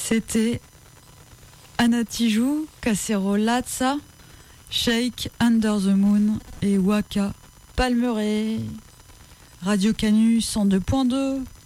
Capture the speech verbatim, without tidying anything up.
C'était Anatijou, Cacerolazza, Shake, Under the Moon et Waka Palmeret. Radio Canu cent deux point deux.